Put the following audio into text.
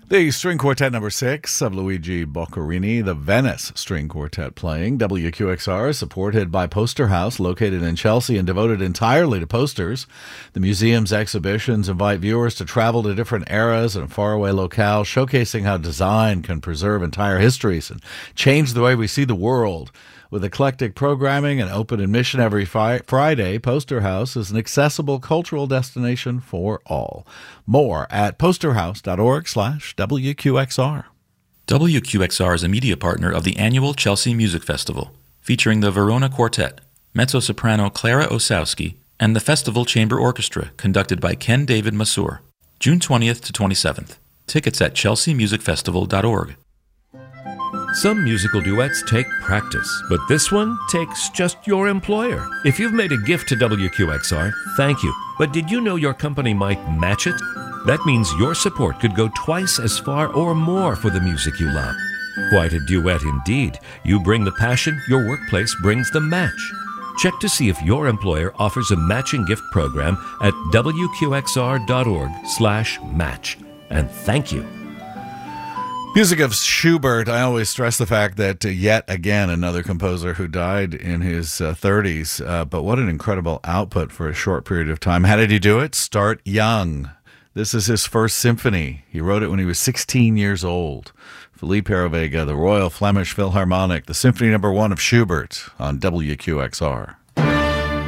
The string quartet number 6 of Luigi Boccherini, the Venice String Quartet playing WQXR, supported by Poster House, located in Chelsea and devoted entirely to posters. The museum's exhibitions invite viewers to travel to different eras and faraway locales, showcasing how design can preserve entire histories and change the way we see the world. With eclectic programming and open admission every Friday, Poster House is an accessible cultural destination for all. More at posterhouse.org/WQXR. WQXR is a media partner of the annual Chelsea Music Festival, featuring the Verona Quartet, mezzo-soprano Clara Osowski, and the Festival Chamber Orchestra, conducted by Ken David Masur. June 20th to 27th. Tickets at chelseamusicfestival.org. Some musical duets take practice, but this one takes just your employer. If you've made a gift to WQXR, thank you. But did you know your company might match it? That means your support could go twice as far or more for the music you love. Quite a duet indeed. You bring the passion, your workplace brings the match. Check to see if your employer offers a matching gift program at WQXR.org/match. And thank you. Music of Schubert. I always stress the fact that yet again another composer who died in his 30s, but what an incredible output for a short period of time. How did he do it? Start young. This is his first symphony. He wrote it when he was 16 years old. Philippe Perovega, the Royal Flemish Philharmonic, the Symphony No. 1 of Schubert on WQXR.